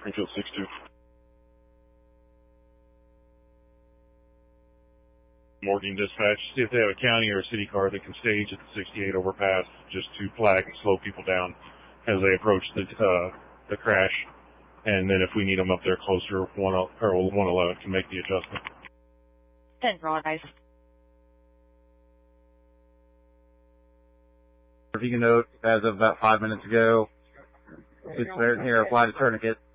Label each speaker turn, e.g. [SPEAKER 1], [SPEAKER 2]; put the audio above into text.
[SPEAKER 1] Springfield 6-2. Morgan Dispatch, see if they have a county or a city car that can stage at the 68 overpass just to flag and slow people down as they approach the crash. And then if we need them up there closer, 111 can make the adjustment.
[SPEAKER 2] 10-4, guys.
[SPEAKER 3] If you can note, as of about 5 minutes ago, it's here, apply the tourniquet.